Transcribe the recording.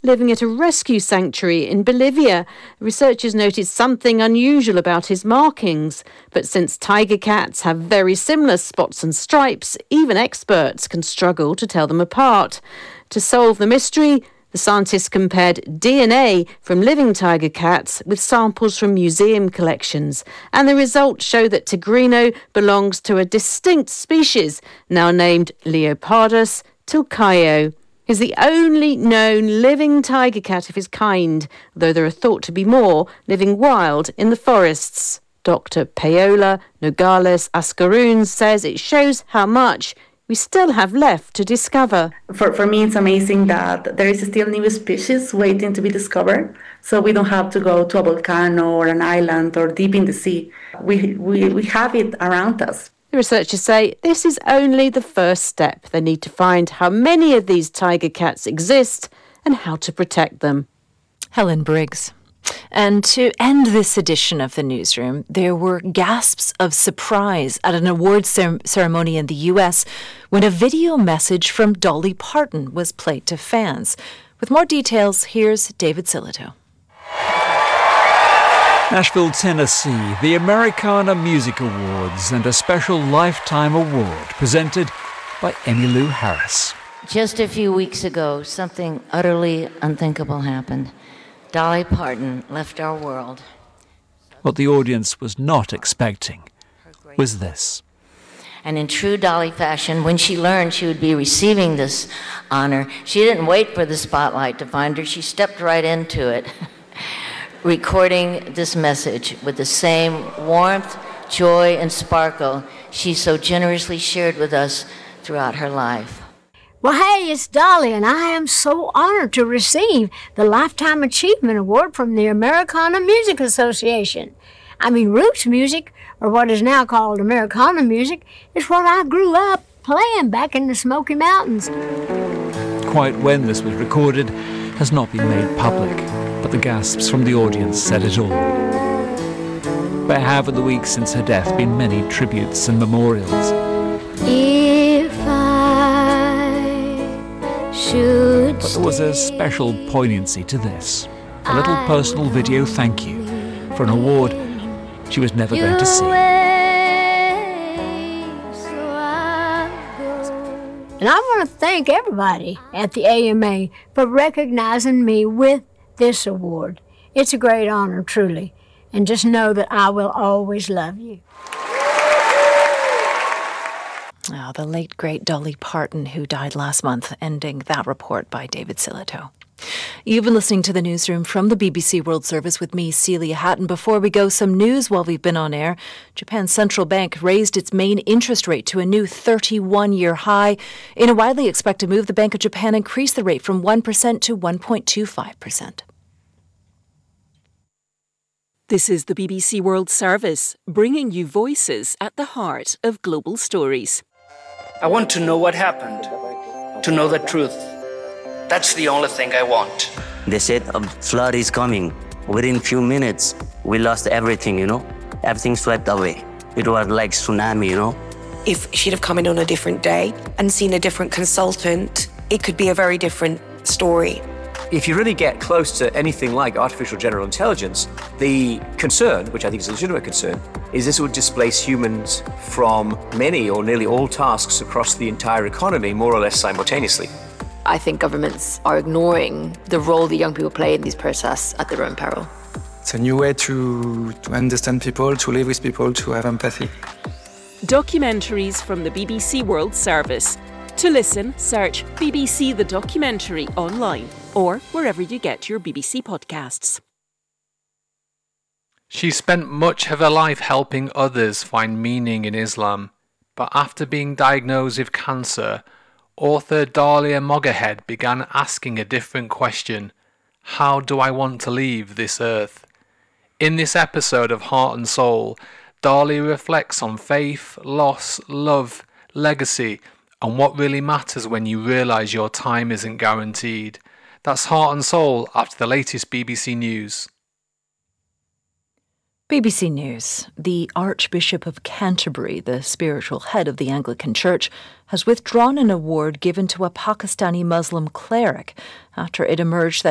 living at a rescue sanctuary in Bolivia. Researchers noted something unusual about his markings, but since tiger cats have very similar spots and stripes, even experts can struggle to tell them apart. To solve the mystery, the scientists compared DNA from living tiger cats with samples from museum collections, and the results show that Tigrino belongs to a distinct species, now named Leopardus tilcaio. He's the only known living tiger cat of his kind, though there are thought to be more living wild in the forests. Dr. Paola Nogales Ascaroon says it shows how much we still have left to discover. For me, it's amazing that there is still new species waiting to be discovered. So we don't have to go to a volcano or an island or deep in the sea. We have it around us. The researchers say this is only the first step. They need to find how many of these tiger cats exist and how to protect them. Helen Briggs. And to end this edition of the Newsroom, there were gasps of surprise at an awards ceremony in the US when a video message from Dolly Parton was played to fans. With more details, here's David Silito. Nashville, Tennessee, the Americana Music Awards and a special Lifetime Award presented by Emmylou Harris. Just a few weeks ago, something utterly unthinkable happened. Dolly Parton left our world. What the audience was not expecting was this. And in true Dolly fashion, when she learned she would be receiving this honor, she didn't wait for the spotlight to find her. She stepped right into it, recording this message with the same warmth, joy, and sparkle she so generously shared with us throughout her life. Well, hey, it's Dolly, and I am so honored to receive the Lifetime Achievement Award from the Americana Music Association. I mean, roots music, or what is now called Americana music, is what I grew up playing back in the Smoky Mountains. Quite when this was recorded has not been made public, but the gasps from the audience said it all. There have, in the weeks since her death, been many tributes and memorials. But there was a special poignancy to this. A little personal video thank you for an award she was never going to see. And I want to thank everybody at the AMA for recognizing me with this award. It's a great honor, truly. And just know that I will always love you. Oh, the late, great Dolly Parton, who died last month, ending that report by David Silito. You've been listening to the Newsroom from the BBC World Service with me, Celia Hatton. Before we go, some news while we've been on air. Japan's central bank raised its main interest rate to a new 31-year high. In a widely expected move, the Bank of Japan increased the rate from 1% to 1.25%. This is the BBC World Service, bringing you voices at the heart of global stories. I want to know what happened, to know the truth. That's the only thing I want. They said a flood is coming. Within few minutes, we lost everything, Everything swept away. It was like tsunami, If she'd have come in on a different day and seen a different consultant, it could be a very different story. If you really get close to anything like artificial general intelligence, the concern, which I think is a legitimate concern, is this would displace humans from many or nearly all tasks across the entire economy, more or less simultaneously. I think governments are ignoring the role the young people play in this process at their own peril. It's a new way to understand people, to live with people, to have empathy. Documentaries from the BBC World Service. To listen, search BBC The Documentary online or wherever you get your BBC podcasts. She spent much of her life helping others find meaning in Islam, but after being diagnosed with cancer, author Dalia Moghahed began asking a different question: how do I want to leave this earth? In this episode of Heart and Soul, Dalia reflects on faith, loss, love, legacy, and what really matters when you realise your time isn't guaranteed. That's Heart and Soul after the latest BBC News. BBC News. The Archbishop of Canterbury, the spiritual head of the Anglican Church, has withdrawn an award given to a Pakistani Muslim cleric after it emerged that